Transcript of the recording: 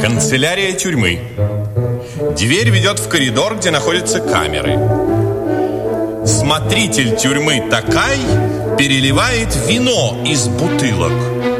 Канцелярия тюрьмы. Дверь ведет в коридор, где находятся камеры. Смотритель тюрьмы Такай переливает вино из бутылок.